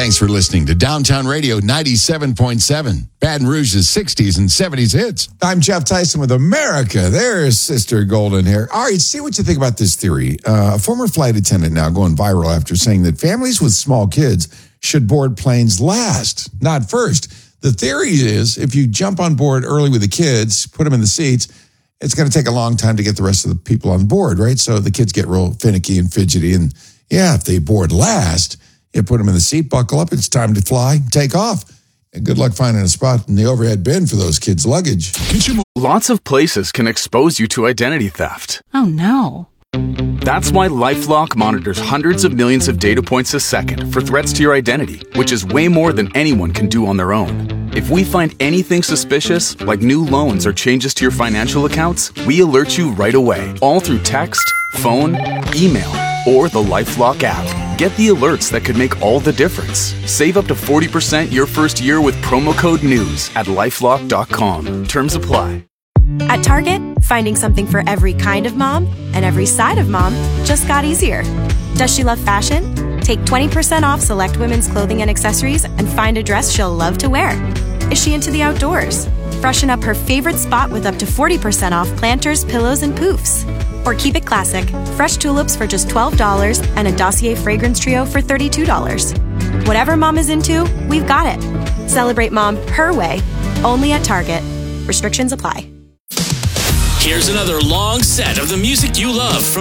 Thanks for listening to Downtown Radio 97.7, Baton Rouge's 60s and 70s hits. I'm Jeff Tyson with America. There's Sister Golden here. All right, see what you think about this theory. A former flight attendant now going viral after saying that families with small kids should board planes last, not first. The theory is if you jump on board early with the kids, put them in the seats, it's going to take a long time to get the rest of the people on board, right? So the kids get real finicky and fidgety. And yeah, if they board last, you put them in the seat, buckle up, it's time to fly, take off. And good luck finding a spot in the overhead bin for those kids' luggage. Lots of places can expose you to identity theft. Oh, no. That's why LifeLock monitors hundreds of millions of data points a second for threats to your identity, which is way more than anyone can do on their own. If we find anything suspicious, like new loans or changes to your financial accounts, we alert you right away, all through text, phone, email, or the LifeLock app. Get the alerts that could make all the difference. Save up to 40% your first year with promo code NEWS at LifeLock.com. Terms apply. At Target, finding something for every kind of mom and every side of mom just got easier. Does she love fashion? Take 20% off select women's clothing and accessories and find a dress she'll love to wear. Is she into the outdoors? Freshen up her favorite spot with up to 40% off planters, pillows, and poofs. Or keep it classic, fresh tulips for just $12 and a Dossier fragrance trio for $32. Whatever mom is into, we've got it. Celebrate mom her way, only at Target. Restrictions apply. Here's another long set of the music you love from